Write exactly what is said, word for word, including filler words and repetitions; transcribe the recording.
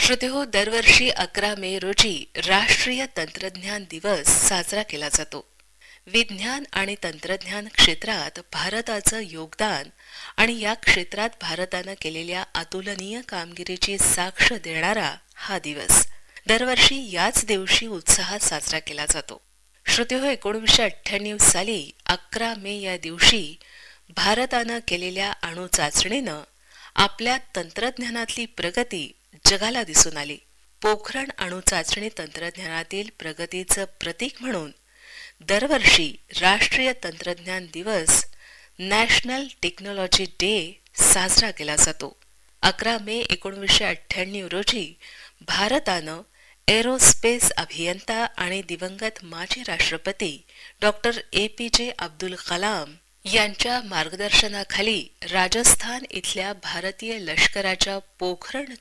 श्रोतेहो, दरवर्षी अकरा मे रोजी राष्ट्रीय तंत्रज्ञान दिवस साजरा केला जातो. विज्ञान आणि तंत्रज्ञान क्षेत्रात भारताचं योगदान आणि या क्षेत्रात भारतानं केलेल्या अतुलनीय कामगिरीची साक्ष देणारा हा दिवस दरवर्षी याच दिवशी उत्साहात साजरा केला जातो. श्रोतेहो, एकोणीसशे अठ्ठ्याण्णव साली अकरा मे या दिवशी भारतानं केलेल्या अणु चाचणीनं आपल्या तंत्रज्ञानातली प्रगती जगाला दिसून आली. पोखरण अणु चाचणी तंत्रज्ञानातील प्रगतीचं प्रतीक म्हणून दरवर्षी राष्ट्रीय तंत्रज्ञान दिवस नॅशनल टेक्नॉलॉजी डे साजरा केला जातो. अकरा मे एकोणीसशे अठ्ठ्याण्णव रोजी भारतानं एरोस्पेस अभियंता आणि दिवंगत माजी राष्ट्रपती डॉक्टर ए पी जे अब्दुल कलाम यांच्या मार्गदर्शनाखाली राजस्थान इथल्या भारतीय लष्कराच्या पोखरण